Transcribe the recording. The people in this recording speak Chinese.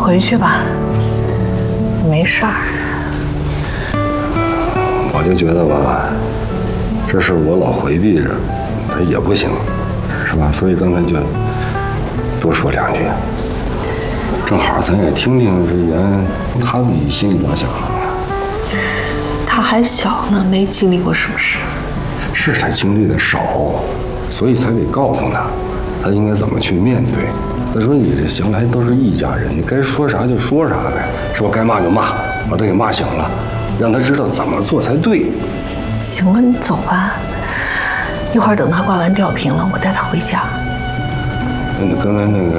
回去吧，没事儿。 我就觉得吧，这事我老回避着，他也不行，是吧？所以刚才就多说两句，正好咱也听听这妍她自己心里咋想的。 他还小呢，没经历过什么事。 是他经历的少，所以才得告诉他，他应该怎么去面对。再说你这将来都是一家人，你该说啥就说啥呗，是吧？该骂就骂，把他给骂醒了，让他知道怎么做才对。 行了，你走吧，一会儿等他挂完吊瓶了，我带他回家。 那你刚才那个